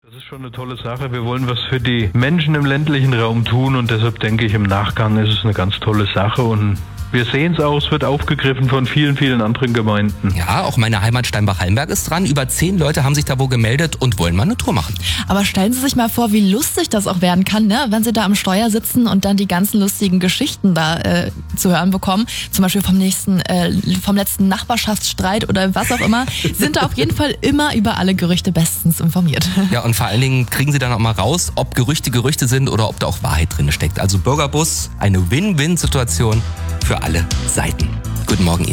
Das ist schon eine tolle Sache. Wir wollen was für die Menschen im ländlichen Raum tun und deshalb denke ich, im Nachgang ist es eine ganz tolle Sache und wir sehen es auch, es wird aufgegriffen von vielen, vielen anderen Gemeinden. Ja, auch meine Heimat Steinbach-Hallenberg ist dran. Über 10 Leute haben sich da wohl gemeldet und wollen mal eine Tour machen. Aber stellen Sie sich mal vor, wie lustig das auch werden kann, ne? Wenn Sie da am Steuer sitzen und dann die ganzen lustigen Geschichten da zu hören bekommen. Zum Beispiel vom letzten Nachbarschaftsstreit oder was auch immer. Sind da auf jeden Fall immer über alle Gerüchte bestens informiert. Ja, und vor allen Dingen kriegen Sie dann auch mal raus, ob Gerüchte Gerüchte sind oder ob da auch Wahrheit drin steckt. Also Bürgerbus, eine Win-Win-Situation für alle Seiten. Guten Morgen.